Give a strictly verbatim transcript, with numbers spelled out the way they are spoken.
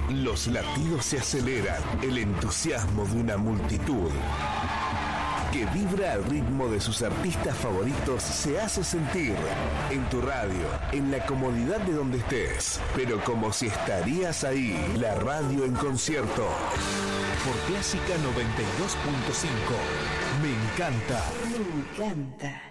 Los latidos se aceleran, el entusiasmo de una multitud que vibra al ritmo de sus artistas favoritos se hace sentir en tu radio, en la comodidad de donde estés, pero como si estarías ahí. La radio en concierto por Clásica noventa y dos punto cinco. Me encanta. Me encanta.